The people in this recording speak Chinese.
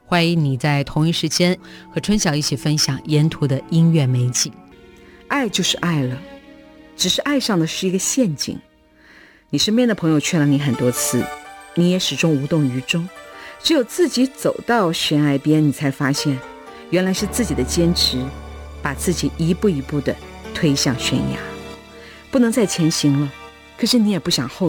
欢迎你在同一时间和春晓一起分享沿途的音乐美景。 爱就是爱了，只是爱上的是一个陷阱。你身边的朋友劝了你很多次，你也始终无动于衷，只有自己走到悬崖边，你才发现原来是自己的坚持把自己一步一步的推向悬崖，不能再前行了，可是你也不想后